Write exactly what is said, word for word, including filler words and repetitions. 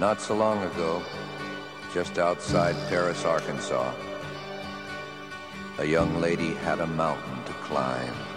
Not so long ago, just outside Paris, Arkansas, a young lady had a mountain to climb.